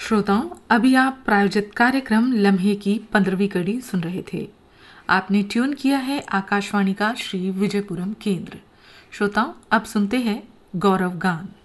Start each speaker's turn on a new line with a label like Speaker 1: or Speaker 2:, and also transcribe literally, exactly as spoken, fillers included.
Speaker 1: श्रोताओं, अभी आप प्रायोजित कार्यक्रम लम्हे की पंद्रहवीं कड़ी सुन रहे थे। आपने ट्यून किया है आकाशवाणी का श्री विजयपुरम केंद्र। श्रोताओं, अब सुनते हैं गौरव गान।